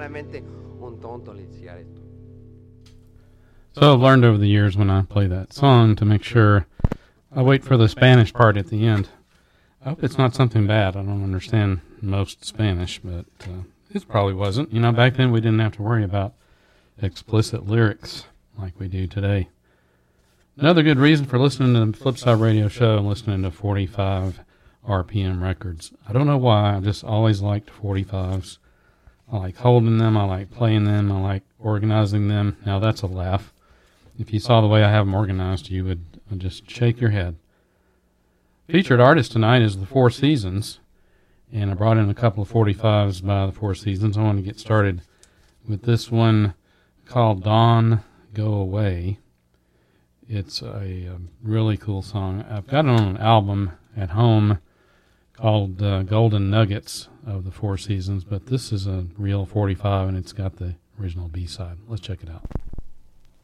verdaderamente un tonto l'iniziare esto. So I've learned over the years when I play that song to make sure I wait for the Spanish part at the end. I hope it's not something bad. I don't understand most Spanish, but it probably wasn't. You know, back then we didn't have to worry about explicit lyrics like we do today. Another good reason for listening to the Flipside Radio Show and listening to 45 RPM records. I don't know why, I just always liked 45s. I like holding them, I like playing them, I like organizing them. Now that's a laugh. If you saw the way I have them organized, you would just shake your head. Featured artist tonight is the Four Seasons, and I brought in a couple of 45s by the Four Seasons. I want to get started with this one called Dawn Go Away. It's a really cool song. I've got it on an album at home called Golden Nuggets of the Four Seasons, but this is a real 45, and it's got the original B-side. Let's check it out.